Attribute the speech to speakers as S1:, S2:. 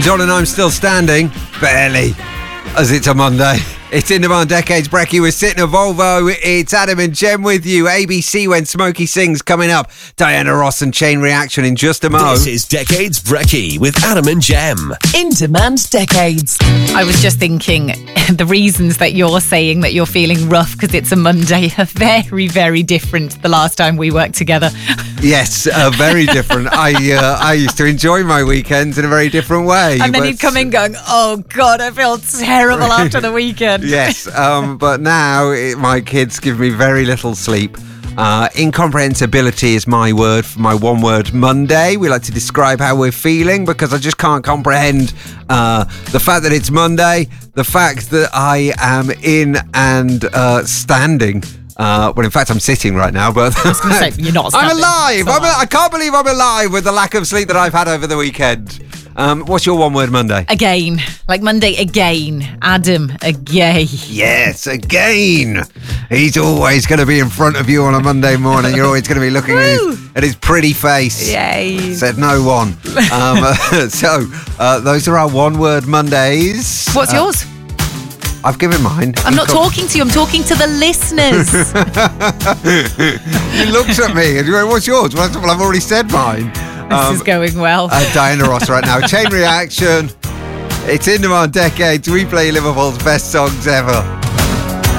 S1: John and I'm still standing, barely, as it's a Monday. It's In Demand Decades Brekkie. We're sitting at Volvo. It's Adam and Jem with you. ABC When Smokey Sings coming up. Diana Ross and Chain Reaction in just a mo.
S2: This is Decades Brekkie with Adam and Jem.
S3: In Demand Decades. I was just thinking the reasons that you're saying that you're feeling rough because it's a Monday are very, very different the last time we worked together.
S1: Yes, very different. I used to enjoy my weekends in a very different way.
S3: And then you'd come in going, oh God, I feel terrible after the weekend.
S1: Yes, but now my kids give me very little sleep. Incomprehensibility is my word for my one word Monday. We like to describe how we're feeling because I just can't comprehend the fact that it's Monday, the fact that I am in and standing. Well, in fact, I'm sitting right now, but
S3: I was going to say, you're not standing.
S1: I'm alive. I can't believe I'm alive with the lack of sleep that I've had over the weekend. What's your one word Monday?
S3: Again. Like Monday again. Adam, again.
S1: Yes, again. He's always going to be in front of you on a Monday morning. You're always going to be looking at his pretty face.
S3: Yay.
S1: Said no one. So, those are our one word Mondays.
S3: What's yours?
S1: I've given mine.
S3: I'm not talking to you. I'm talking to the listeners.
S1: You looked at me and you went, what's yours? Well, I've already said mine.
S3: This is going well.
S1: Diana Ross right now. Chain Reaction. It's In Demand Decades. We play Liverpool's best songs ever.